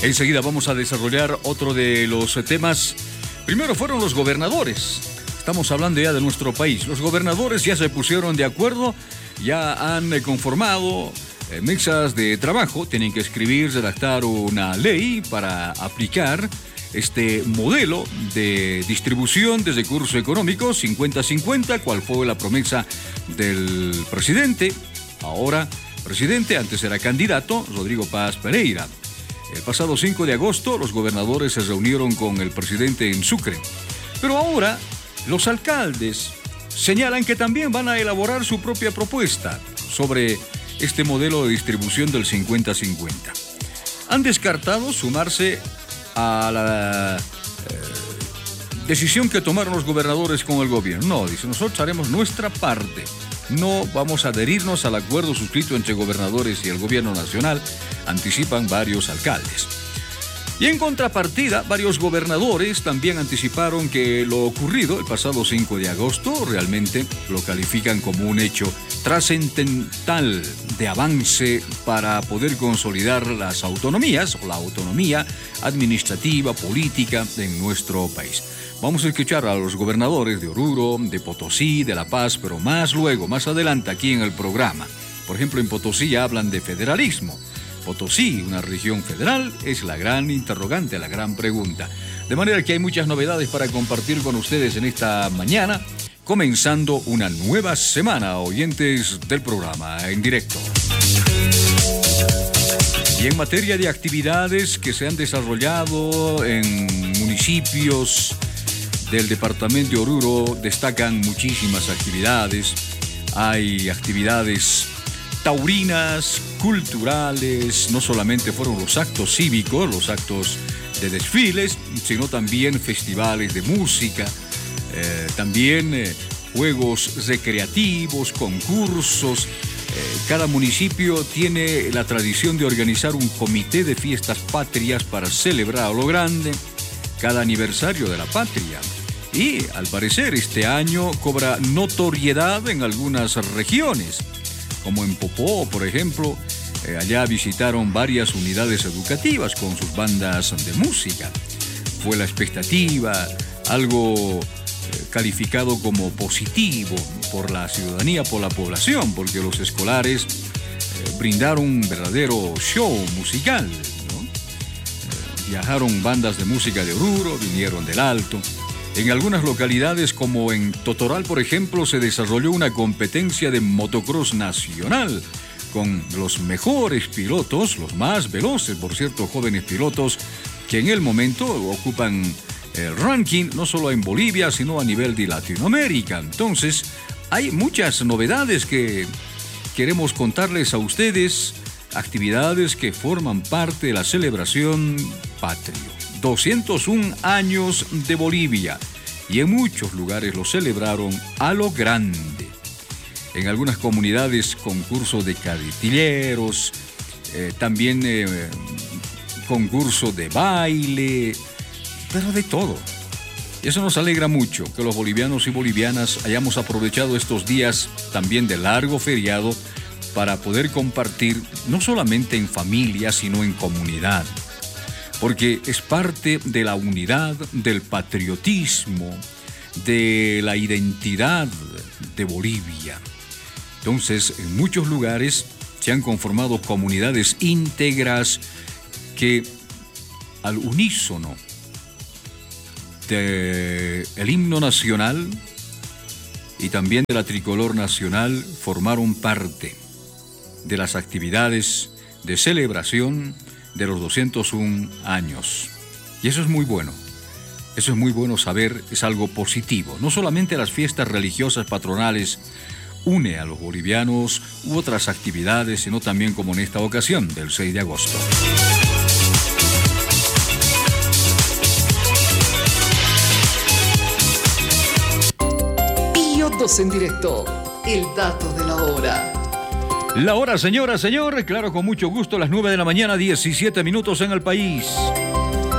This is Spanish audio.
Enseguida vamos a desarrollar otro de los temas. Primero fueron los gobernadores. Estamos hablando ya de nuestro país. Los gobernadores ya se pusieron de acuerdo, ya han conformado mesas de trabajo. Tienen que escribir, redactar una ley para aplicar este modelo de distribución de recursos económicos 50-50, cual fue la promesa del presidente, ahora presidente, antes era candidato, Rodrigo Paz Pereira. El pasado 5 de agosto, los gobernadores se reunieron con el presidente en Sucre. Pero ahora, los alcaldes señalan que también van a elaborar su propia propuesta sobre este modelo de distribución del 50-50. Han descartado sumarse a la decisión que tomaron los gobernadores con el gobierno. No, dice, nosotros haremos nuestra parte. No vamos a adherirnos al acuerdo suscrito entre gobernadores y el gobierno nacional, anticipan varios alcaldes. Y en contrapartida, varios gobernadores también anticiparon que lo ocurrido el pasado 5 de agosto realmente lo califican como un hecho trascendental de avance para poder consolidar las autonomías o la autonomía administrativa, política en nuestro país. Vamos a escuchar a los gobernadores de Oruro, de Potosí, de La Paz, pero más adelante aquí en el programa. Por ejemplo, en Potosí ya hablan de federalismo. Potosí, una región federal, es la gran interrogante, la gran pregunta. De manera que hay muchas novedades para compartir con ustedes en esta mañana, comenzando una nueva semana, oyentes del programa en directo. Y en materia de actividades que se han desarrollado en municipios del departamento de Oruro, destacan muchísimas actividades. Hay actividades taurinas, culturales, no solamente fueron los actos cívicos, los actos de desfiles, sino también festivales de música, también juegos recreativos, concursos. Cada municipio tiene la tradición de organizar un comité de fiestas patrias para celebrar a lo grande cada aniversario de la patria. Y, al parecer, este año cobra notoriedad en algunas regiones, como en Popó, por ejemplo. Allá visitaron varias unidades educativas con sus bandas de música. Fue la expectativa, algo calificado como positivo por la ciudadanía, por la población, porque los escolares brindaron un verdadero show musical, ¿no? Viajaron bandas de música de Oruro, vinieron del Alto. En algunas localidades, como en Totoral, por ejemplo, se desarrolló una competencia de motocross nacional con los mejores pilotos, los más veloces, por cierto, jóvenes pilotos, que en el momento ocupan el ranking, no solo en Bolivia, sino a nivel de Latinoamérica. Entonces, hay muchas novedades que queremos contarles a ustedes, actividades que forman parte de la celebración patria. 201 años de Bolivia, y en muchos lugares lo celebraron a lo grande. En algunas comunidades, concurso de caritilleros, también concurso de baile, pero de todo. Y eso nos alegra mucho, que los bolivianos y bolivianas hayamos aprovechado estos días también de largo feriado para poder compartir no solamente en familia, sino en comunidad. Porque es parte de la unidad, del patriotismo, de la identidad de Bolivia. Entonces, en muchos lugares se han conformado comunidades íntegras que, al unísono del himno nacional y también de la tricolor nacional, formaron parte de las actividades de celebración de los 201 años. Y eso es muy bueno. Eso es muy bueno saber, es algo positivo. No solamente las fiestas religiosas patronales une a los bolivianos u otras actividades, sino también, como en esta ocasión, del 6 de agosto. Pío 2 en directo, el dato de la hora. La hora, señora, señor, claro, con mucho gusto, las 9 de la mañana, 17 minutos en el país.